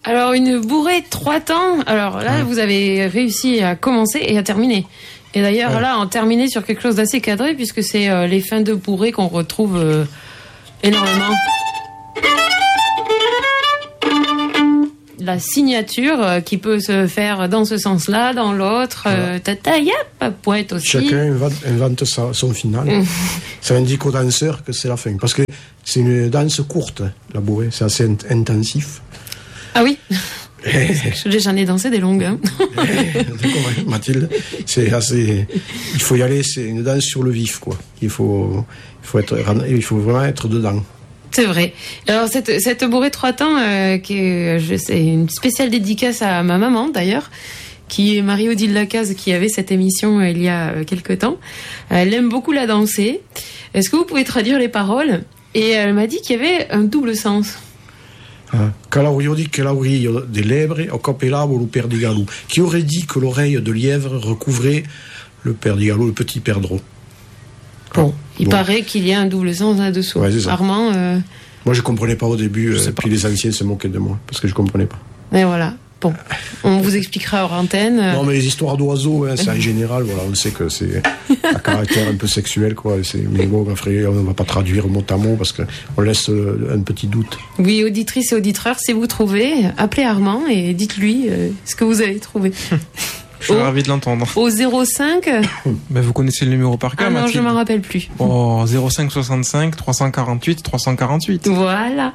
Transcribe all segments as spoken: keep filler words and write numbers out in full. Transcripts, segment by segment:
Alors, une bourrée trois temps. Alors là, ouais. vous avez réussi à commencer et à terminer. Et d'ailleurs, ouais. là, en terminer sur quelque chose d'assez cadré, puisque c'est euh, les fins de bourrée qu'on retrouve euh, énormément. La signature euh, qui peut se faire dans ce sens-là, dans l'autre. Euh, tata, yap, poète aussi. Chacun invente, invente sa, son final. Ça indique au danseur que c'est la fin. Parce que c'est une danse courte, la bourrée. C'est assez int- intensif. Ah oui. J'en ai dansé des longues. Hein. D'accord, Mathilde. C'est assez. Il faut y aller. C'est une danse sur le vif, quoi. Il faut, il faut être, il faut vraiment être dedans. C'est vrai. Alors cette cette bourrée trois temps, euh, qui est, je sais, une spéciale dédicace à ma maman d'ailleurs, qui est Marie-Odile Lacaze, qui avait cette émission euh, il y a euh, quelque temps. Elle aime beaucoup la danser. Est-ce que vous pouvez traduire les paroles? Et elle m'a dit qu'il y avait un double sens. Calaurio di che l'aurio de lebre o copelavo le perdigalou. Qui aurait dit que l'oreille de lièvre recouvrait le perdigalou, le petit perdreau. Bon, il bon. paraît qu'il y a un double sens là-dessous. Ouais, Armand euh... Moi, je comprenais pas au début, euh, puis les anciens se moquaient de moi, parce que je comprenais pas. Et voilà. Bon, on vous expliquera hors antenne. Non, mais les histoires d'oiseaux, hein, c'est en général, voilà, on sait que c'est à caractère un peu sexuel, quoi. C'est, mais bon, frère, on ne va pas traduire mot à mot parce qu'on laisse un petit doute. Oui, auditrices et auditeurs, si vous trouvez, appelez Armand et dites-lui euh, ce que vous avez trouvé. Je suis au, ravi de l'entendre. Au zéro cinq Ben, vous connaissez le numéro par cœur, ah non, Mathilde. Je m'en rappelle plus. Oh, zéro cinq soixante-cinq trois cent quarante-huit trois cent quarante-huit. Voilà.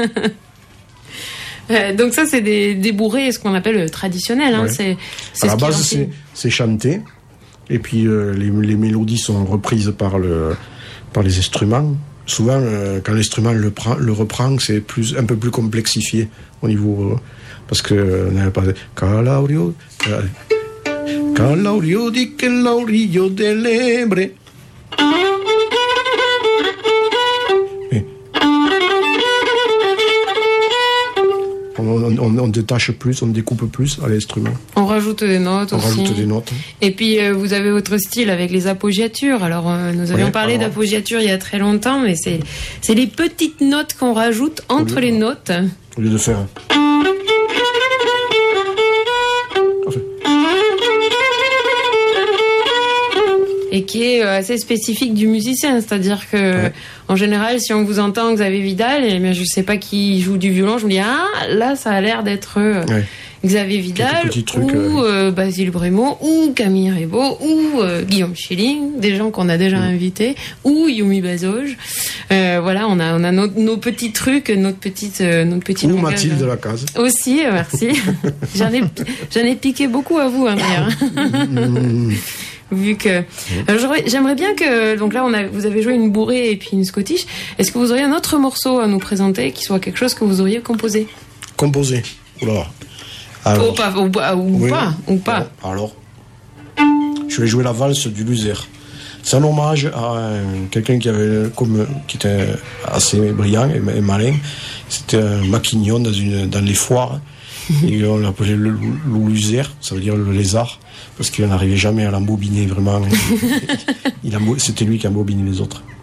euh, donc ça, c'est des, des bourrées, ce qu'on appelle traditionnels. Hein. Ouais. C'est, c'est à la base, c'est, c'est chanté. Et puis, euh, les, les mélodies sont reprises par, le, par les instruments. Souvent, euh, quand l'instrument le, prend, le reprend, c'est plus, un peu plus complexifié au niveau... Euh, parce que euh, on n'avait pas... Calaurio... Euh, Calaurio di che l'aurio de lebre. On, on, on détache plus, on découpe plus à l'instrument. On rajoute des notes on aussi. On rajoute des notes. Et puis, euh, vous avez votre style avec les appoggiatures. Alors, euh, nous avions ouais, parlé alors... d'appoggiature il y a très longtemps, mais c'est, c'est les petites notes qu'on rajoute entre lieu, les notes. Au lieu de faire... Et qui est assez spécifique du musicien, c'est-à-dire que ouais. en général, si on vous entend Xavier Vidal, et bien je sais pas qui joue du violon, je me dis ah là ça a l'air d'être euh, ouais. Xavier Vidal trucs, ou euh, Basile Brémaud ou Camille Raybaud ou euh, Guillaume Schilling, des gens qu'on a déjà mmh. invités, ou Yumi Bazoge. Euh, voilà, on a on a nos, nos petits trucs, notre petite euh, notre petit. Ou Mathilde Lacaze. Aussi, euh, merci. j'en ai j'en ai piqué beaucoup à vous, hein, d'ailleurs. mmh. Vu que alors, j'aimerais bien que donc là on a vous avez joué une bourrée et puis une scottish. Est-ce que vous auriez un autre morceau à nous présenter qui soit quelque chose que vous auriez composé? Composé. Oula. Alors, oh, pas, ou, ou oui. pas ou pas. Alors, je vais jouer la valse du Luser. C'est un hommage à euh, quelqu'un qui avait comme qui était assez brillant et, et malin. C'était un maquignon dans une dans les foires. Et on l'appelait le, le, le Luser, ça veut dire le lézard, parce qu'il n'arrivait jamais à l'embobiner vraiment. il, il, il, c'était lui qui embobinait les autres.